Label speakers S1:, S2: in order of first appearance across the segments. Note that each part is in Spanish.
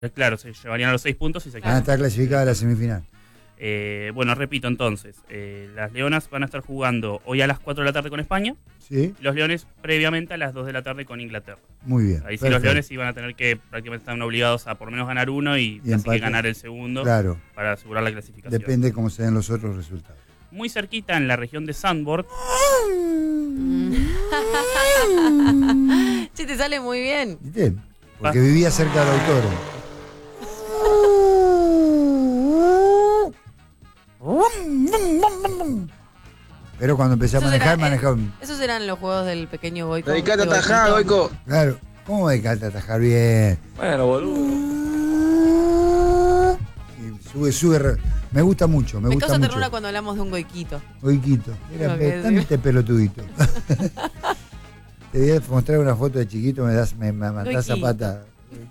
S1: Claro, se llevarían a los 6 puntos y se quedan.
S2: Está clasificada a la semifinal.
S1: Bueno, repito entonces, las Leonas van a estar jugando hoy a las 4 de la tarde con España.
S2: Sí.
S1: Los Leones previamente a las 2 de la tarde con Inglaterra.
S2: Muy bien.
S1: Ahí sí los Leones iban a tener que prácticamente están obligados a por lo menos ganar uno y así que ganar el segundo,
S2: claro,
S1: para asegurar la clasificación.
S2: Depende cómo se den los otros resultados.
S1: Muy cerquita en la región de Sandborg.
S3: Sí, te sale muy bien.
S2: ¿Viste? Porque vivía cerca del autódromo. Pero cuando empecé a manejar...
S3: Esos eran los juegos del pequeño Goico.
S4: Dedicate a atajar, Goico.
S2: Claro, ¿cómo dedicate a atajar bien?
S4: Bueno,
S2: boludo. Sube. Me gusta mucho, me gusta
S3: causa
S2: mucho.
S3: ternura cuando hablamos de un Goiquito.
S2: Goiquito. Era bastante pelotudito. Te voy a mostrar una foto de chiquito, me mandás a pata.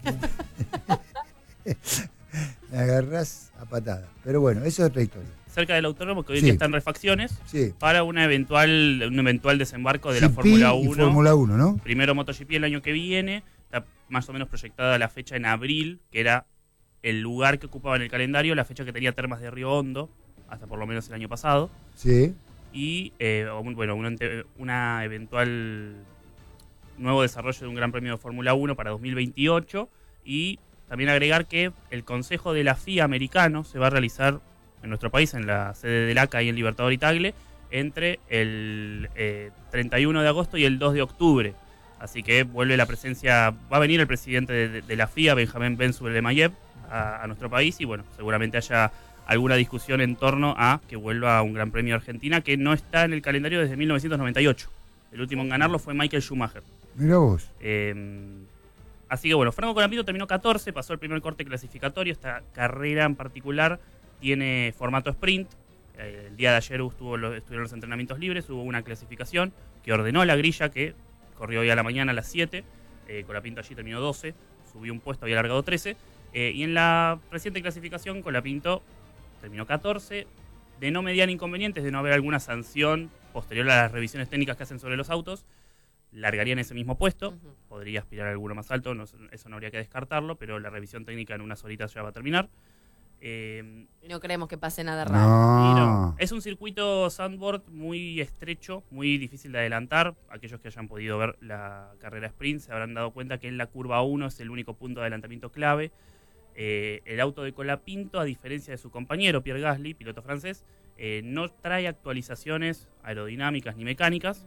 S2: Me agarrás a patada. Pero bueno, eso es otra historia.
S1: Cerca del autódromo, que hoy en día está en refacciones, para un eventual desembarco de la
S2: GP
S1: Fórmula 1.
S2: Y Fórmula 1, ¿no?
S1: Primero MotoGP el año que viene, está más o menos proyectada la fecha en abril, que era el lugar que ocupaba en el calendario, la fecha que tenía Termas de Río Hondo, hasta por lo menos el año pasado.
S2: Sí.
S1: Y, bueno, una eventual nuevo desarrollo de un Gran Premio de Fórmula 1 para 2028. Y también agregar que el Consejo de la FIA americano se va a realizar en nuestro país, en la sede del ACA y en Libertador y Tagle, entre el 31 de agosto y el 2 de octubre. Así que vuelve la presencia, va a venir el presidente de la FIA, Benjamín Ben Sulayemayev, a nuestro país, y bueno, seguramente haya alguna discusión en torno a que vuelva un Gran Premio de Argentina que no está en el calendario desde 1998. El último en ganarlo fue Michael Schumacher.
S2: Mirá vos.
S1: Así que bueno, Franco Colapinto terminó 14, pasó el primer corte clasificatorio. Esta carrera en particular tiene formato sprint. El día de ayer estuvieron los entrenamientos libres, hubo una clasificación que ordenó la grilla, que corrió hoy a la mañana a las 7. Colapinto allí terminó 12, subió un puesto, había largado 13. Y en la reciente clasificación, Colapinto terminó 14, de no mediar inconvenientes, de no haber alguna sanción posterior a las revisiones técnicas que hacen sobre los autos, largaría en ese mismo puesto. Podría aspirar a alguno más alto, eso no habría que descartarlo, pero la revisión técnica en unas horitas ya va a terminar.
S3: No creemos que pase nada raro.
S2: No.
S1: Es un circuito sandboard muy estrecho, muy difícil de adelantar. Aquellos que hayan podido ver la carrera sprint se habrán dado cuenta que en la curva 1 es el único punto de adelantamiento clave. El auto de Colapinto, a diferencia de su compañero Pierre Gasly, piloto francés, no trae actualizaciones aerodinámicas ni mecánicas.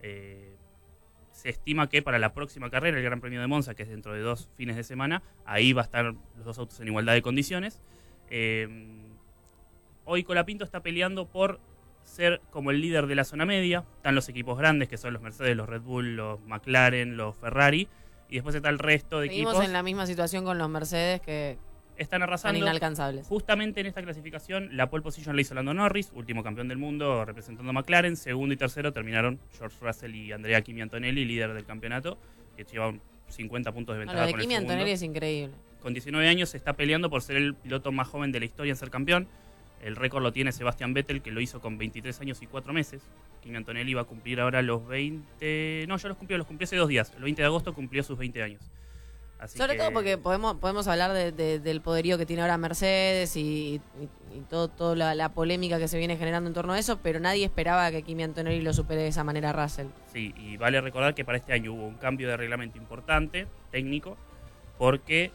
S1: Se estima que para la próxima carrera, el Gran Premio de Monza, que es dentro de 2 fines de semana, ahí va a estar los dos autos en igualdad de condiciones. Hoy Colapinto está peleando por ser como el líder de la zona media. Están los equipos grandes, que son los Mercedes, los Red Bull, los McLaren, los Ferrari, y después está el resto de equipos.
S3: Seguimos en la misma situación con los Mercedes, que
S1: están arrasando.
S3: Son inalcanzables.
S1: Justamente en esta clasificación, la pole position la hizo Lando Norris, último campeón del mundo representando a McLaren. Segundo y tercero terminaron George Russell y Andrea Kimi Antonelli, líder del campeonato, que llevaban 50 puntos de ventaja.
S3: Lo de
S1: con el
S3: Kimi
S1: segundo.
S3: Antonelli es increíble.
S1: Con 19 años se está peleando por ser el piloto más joven de la historia en ser campeón. El récord lo tiene Sebastian Vettel, que lo hizo con 23 años y 4 meses. Kimi Antonelli va a cumplir ahora los 20... No, ya los cumplió hace 2 días. El 20 de agosto cumplió sus 20 años. Así
S3: Sobre todo porque podemos hablar del poderío que tiene ahora Mercedes y toda la polémica que se viene generando en torno a eso, pero nadie esperaba que Kimi Antonelli lo supere de esa manera a Russell.
S1: Sí, y vale recordar que para este año hubo un cambio de reglamento importante, técnico, porque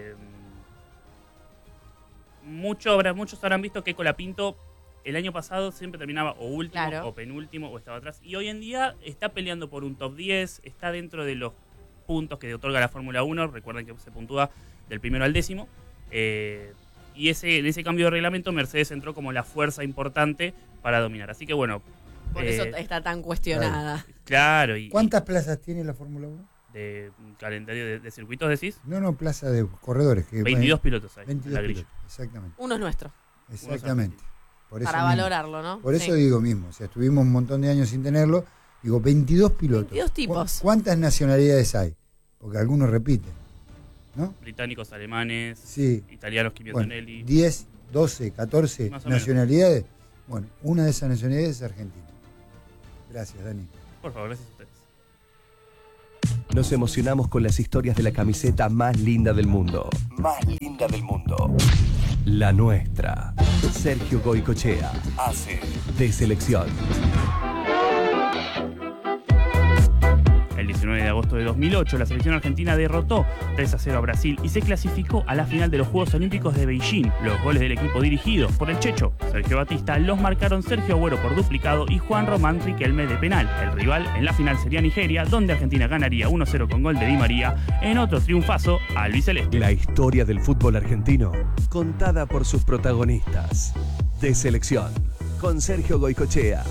S1: muchos habrán visto que Colapinto el año pasado siempre terminaba o último, o penúltimo, o estaba atrás, y hoy en día está peleando por un top 10, está dentro de los puntos que otorga la Fórmula 1. Recuerden que se puntúa del primero al 10º. Y en ese cambio de reglamento, Mercedes entró como la fuerza importante para dominar. Así que bueno.
S3: Por eso está tan cuestionada.
S1: Claro.
S2: ¿Cuántas plazas tiene la Fórmula 1?
S1: De calendario de circuitos, decís.
S2: No, plaza de corredores.
S1: 22 pilotos hay.
S2: 22 pilotos, exactamente.
S3: Uno es nuestro.
S2: Exactamente. Por eso
S3: para valorarlo, ¿no?
S2: Por eso digo mismo. O sea, estuvimos un montón de años sin tenerlo. Digo, 22 pilotos.
S3: 22 tipos.
S2: ¿Cuántas nacionalidades hay? Porque algunos repiten, ¿no?
S1: Británicos, alemanes,
S2: sí.
S1: Italianos, Kimi Antonelli.
S2: 10, 12, 14 nacionalidades. Bueno, una de esas nacionalidades es Argentina. Gracias, Dani.
S1: Por favor, gracias a ustedes.
S4: Nos emocionamos con las historias de la camiseta más linda del mundo. Más linda del mundo. La nuestra. Sergio Goycochea hace de selección.
S1: El 19 de agosto de 2008, la selección argentina derrotó 3-0 a Brasil y se clasificó a la final de los Juegos Olímpicos de Beijing. Los goles del equipo dirigidos por el Checho Sergio Batista los marcaron Sergio Agüero por duplicado y Juan Román Riquelme de penal. El rival en la final sería Nigeria, donde Argentina ganaría 1-0 con gol de Di María en otro triunfazo albiceleste.
S4: La historia del fútbol argentino, contada por sus protagonistas. De selección, con Sergio Goycochea.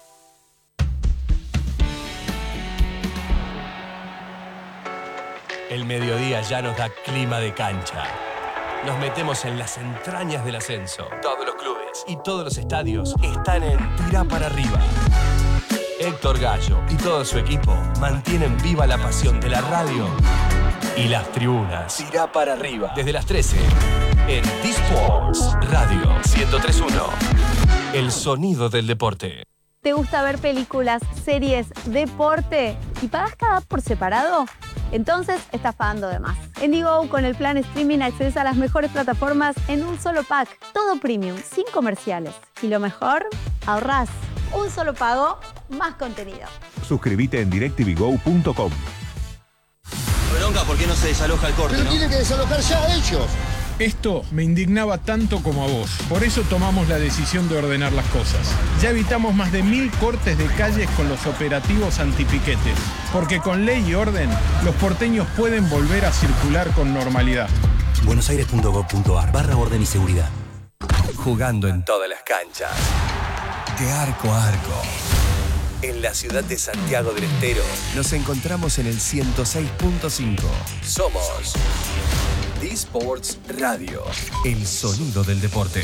S4: El mediodía ya nos da clima de cancha. Nos metemos en las entrañas del ascenso. Todos los clubes y todos los estadios están en Tirá para arriba. Héctor Gallo y todo su equipo mantienen viva la pasión de la radio y las tribunas. Tirá para arriba. Desde las 13 en D-Sports Radio 103.1. El sonido del deporte.
S5: ¿Te gusta ver películas, series, deporte y pagas cada app por separado? Entonces estás pagando de más. En Digo, con el plan streaming accedes a las mejores plataformas en un solo pack. Todo premium, sin comerciales. Y lo mejor, ahorrás. Un solo pago, más contenido.
S6: Suscríbete en directvgo.com.
S7: Bronca, ¿por qué no se desaloja el corte?
S8: Pero tiene que desalojar ya ellos.
S9: Esto me indignaba tanto como a vos. Por eso tomamos la decisión de ordenar las cosas. Ya evitamos más de 1000 cortes de calles con los operativos antipiquetes. Porque con ley y orden, los porteños pueden volver a circular con normalidad.
S4: buenosaires.gov.ar/orden y seguridad. Jugando en todas las canchas. De arco a arco. En la ciudad de Santiago del Estero nos encontramos en el 106.5. Somos D-Sports Radio, el sonido del deporte.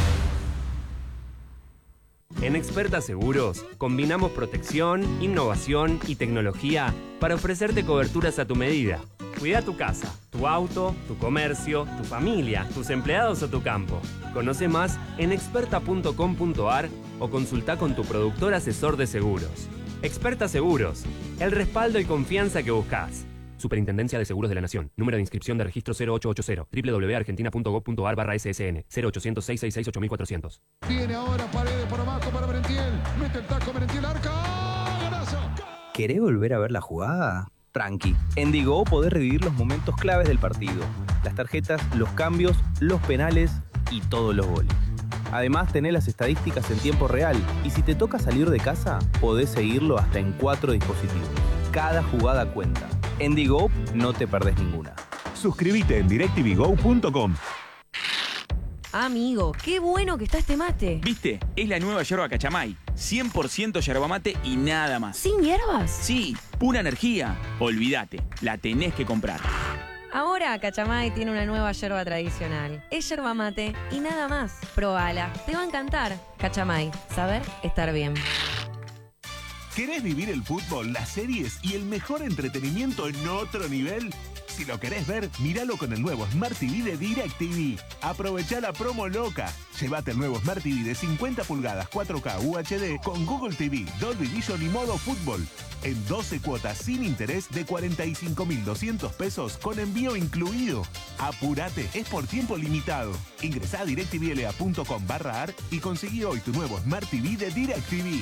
S10: En Experta Seguros, combinamos protección, innovación y tecnología para ofrecerte coberturas a tu medida. Cuida tu casa, tu auto, tu comercio, tu familia, tus empleados o tu campo. Conoce más en experta.com.ar o consulta con tu productor asesor de seguros. Experta Seguros, el respaldo y confianza que buscas. Superintendencia de Seguros de la Nación. Número de inscripción de registro 0880. www.argentina.gov.ar/ssn. 0800-666-8400.
S8: Viene ahora Paredes por abajo para Merentiel. Mete el taco Merentiel, arca. ¡Golazo!
S7: ¿Querés volver a ver la jugada? Tranqui. En Digo podés revivir los momentos claves del partido. Las tarjetas, los cambios, los penales y todos los goles. Además, tenés las estadísticas en tiempo real. Y si te toca salir de casa, podés seguirlo hasta en 4 dispositivos. Cada jugada cuenta. En Digo no te perdés ninguna.
S6: Suscríbete en directvgo.com.
S3: Amigo, qué bueno que está este mate.
S11: ¿Viste? Es la nueva yerba Cachamay. 100% yerba mate y nada más.
S3: ¿Sin hierbas?
S11: Sí, pura energía. Olvídate, la tenés que comprar.
S3: Ahora Cachamay tiene una nueva yerba tradicional. Es yerba mate y nada más. Probala, te va a encantar. Cachamay, saber estar bien.
S6: ¿Querés vivir el fútbol, las series y el mejor entretenimiento en otro nivel? Si lo querés ver, míralo con el nuevo Smart TV de DirecTV. Aprovechá la promo loca. Llévate el nuevo Smart TV de 50 pulgadas 4K UHD con Google TV, Dolby Vision y modo fútbol. En 12 cuotas sin interés de 45.200 pesos con envío incluido. Apurate, es por tiempo limitado. Ingresá a directvla.com/ar y conseguí hoy tu nuevo Smart TV de DirecTV.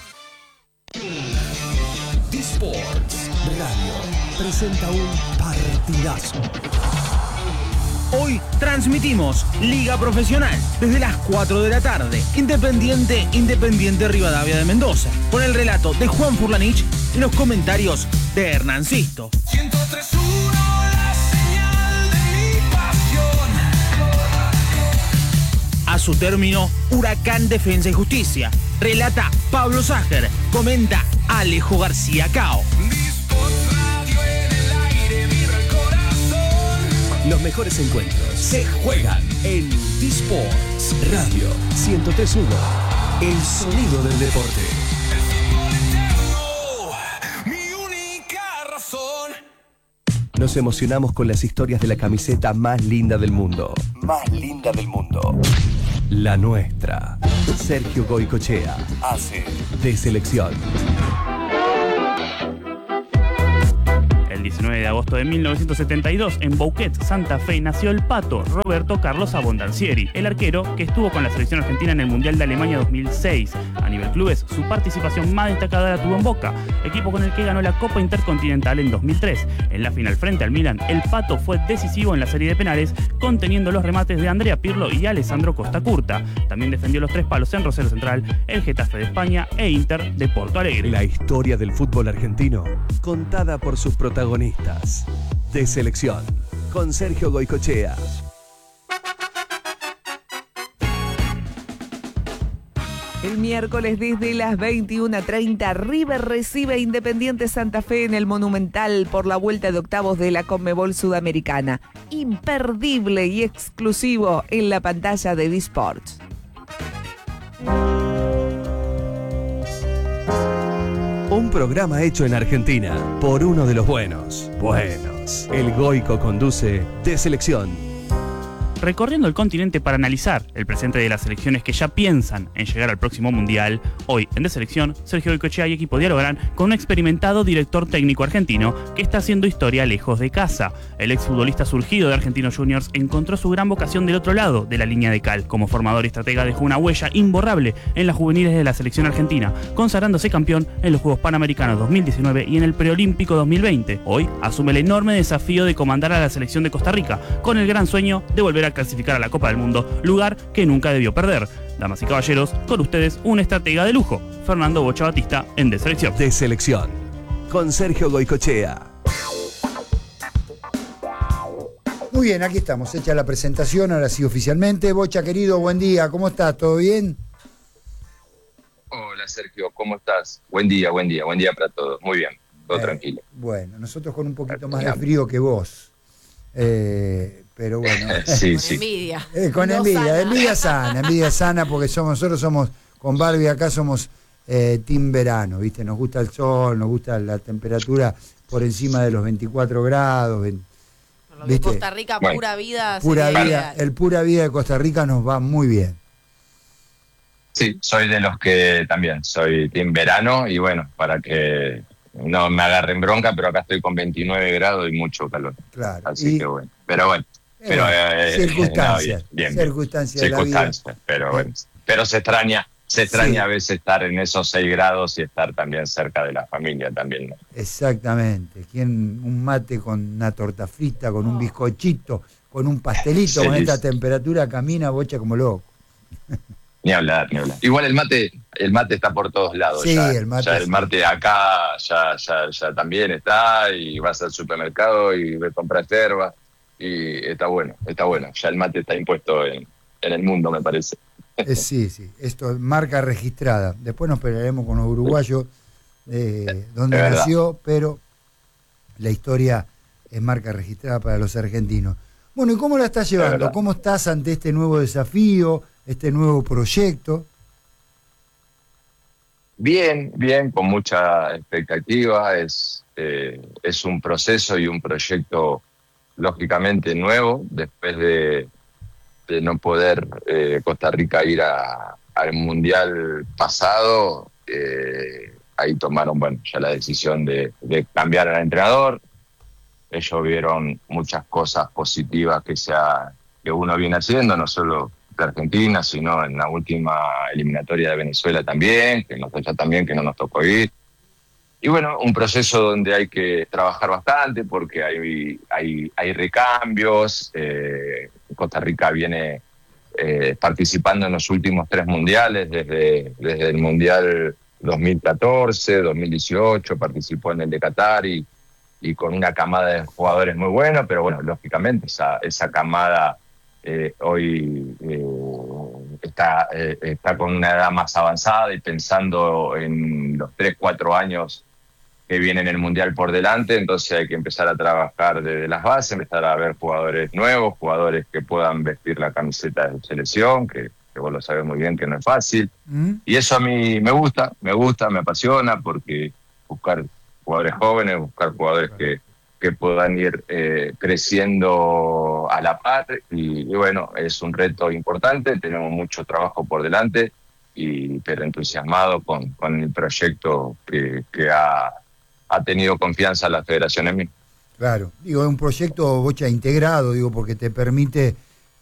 S4: D-Sports Radio presenta un partidazo.
S12: Hoy transmitimos Liga Profesional desde las 4 de la tarde. Independiente Rivadavia de Mendoza. Con el relato de Juan Furlanich y los comentarios de Hernán Sisto.
S13: 103.1, la señal de mi pasión.
S12: A su término, Huracán Defensa y Justicia. Relata Pablo Ságer. Comenta Alejo García Cao.
S4: Los mejores encuentros se juegan en D-Sports Radio 103.1. El sonido del deporte.
S13: Mi única razón.
S4: Nos emocionamos con las historias de la camiseta más linda del mundo. Más linda del mundo. La nuestra. Sergio Goycochea hace de selección.
S1: El El 19 de agosto de 1972, en Bouquet, Santa Fe, nació el Pato, Roberto Carlos Abondancieri, el arquero que estuvo con la selección argentina en el Mundial de Alemania 2006. A nivel clubes, su participación más destacada la tuvo en Boca, equipo con el que ganó la Copa Intercontinental en 2003. En la final frente al Milan, el Pato fue decisivo en la serie de penales, conteniendo los remates de Andrea Pirlo y Alessandro Costa Curta. También defendió los 3 palos en Rosario Central, el Getafe de España e Inter de Porto Alegre.
S4: La historia del fútbol argentino, contada por sus protagonistas. De Selección, con Sergio Goycochea.
S14: El miércoles desde las 21:30, River recibe a Independiente Santa Fe en el Monumental por la vuelta de octavos de la Conmebol Sudamericana. Imperdible y exclusivo en la pantalla de D-Sports.
S4: Un programa hecho en Argentina por uno de los buenos. El Goico conduce De Selección.
S1: Recorriendo el continente para analizar el presente de las selecciones que ya piensan en llegar al próximo Mundial, hoy en De Selección, Sergio Goycochea y equipo dialogarán con un experimentado director técnico argentino que está haciendo historia lejos de casa. El exfutbolista surgido de Argentinos Juniors encontró su gran vocación del otro lado de la línea de cal. Como formador y estratega dejó una huella imborrable en las juveniles de la selección argentina, consagrándose campeón en los Juegos Panamericanos 2019 y en el Preolímpico 2020. Hoy asume el enorme desafío de comandar a la selección de Costa Rica, con el gran sueño de volver a clasificar a la Copa del Mundo, lugar que nunca debió perder. Damas y caballeros, con ustedes un estratega de lujo, Fernando Bocha Batista en De Selección.
S4: De Selección, con Sergio Goycochea.
S2: Muy bien, aquí estamos, hecha la presentación, ahora sí oficialmente. Bocha, querido, buen día, ¿cómo estás? ¿Todo bien?
S15: Hola Sergio, ¿cómo estás? Buen día para todos. Muy bien, todo tranquilo.
S2: Bueno, nosotros con un poquito más de frío que vos. Pero bueno.
S15: Sí,
S3: con envidia.
S2: Con envidia sana, porque nosotros somos, con Barbie acá somos team verano, ¿viste? Nos gusta el sol, nos gusta la temperatura por encima de los 24 grados. ¿Viste?
S3: Costa Rica, pura vida.
S2: El pura vida de Costa Rica nos va muy bien.
S15: Sí, soy de los que también soy team verano y bueno, para que no me agarren bronca, pero acá estoy con 29 grados y mucho calor.
S2: Claro.
S15: Así que bueno, pero bueno.
S2: Circunstancias.
S15: Bien.
S2: Circunstancias de la vida.
S15: Pero bueno, pero se extraña a veces estar en esos 6 grados y estar también cerca de la familia también, ¿no?
S2: Exactamente. Un mate con una torta frita, con un bizcochito, con un pastelito, con esta temperatura camina Bocha como loco.
S15: Ni hablar. Igual el mate está por todos lados.
S2: Sí,
S15: ya,
S2: el mate.
S15: Ya el mate acá ya también está, y vas al supermercado y ves comprar yerba y está bueno. Ya el mate está impuesto en el mundo, me parece.
S2: Sí, esto es marca registrada. Después nos pelearemos con los uruguayos, donde nació, pero la historia es marca registrada para los argentinos. Bueno, ¿y cómo la estás llevando? ¿Cómo estás ante este nuevo desafío, este nuevo proyecto?
S15: Bien, con mucha expectativa. Es un proceso y un proyecto lógicamente nuevo, después de no poder Costa Rica ir al Mundial pasado. Ahí tomaron ya la decisión de cambiar al entrenador. Ellos vieron muchas cosas positivas que uno viene haciendo, no solo de Argentina, sino en la última eliminatoria de Venezuela también, que no nos tocó ir. Y bueno, un proceso donde hay que trabajar bastante porque hay recambios. Costa Rica viene participando en los últimos 3 mundiales, desde el Mundial 2014, 2018, participó en el de Qatar y con una camada de jugadores muy buena, pero bueno, lógicamente esa camada hoy está con una edad más avanzada y pensando en los 3-4 años que vienen el Mundial por delante, entonces hay que empezar a trabajar desde las bases, empezar a ver jugadores nuevos, jugadores que puedan vestir la camiseta de selección, que vos lo sabés muy bien que no es fácil. Y eso a mí me gusta, me apasiona, porque buscar jugadores jóvenes, buscar jugadores que puedan ir creciendo a la par, y bueno, es un reto importante, tenemos mucho trabajo por delante, pero entusiasmado con el proyecto que ha tenido confianza la Federación en mí.
S2: Claro, digo, es un proyecto Bocha integrado, digo, porque te permite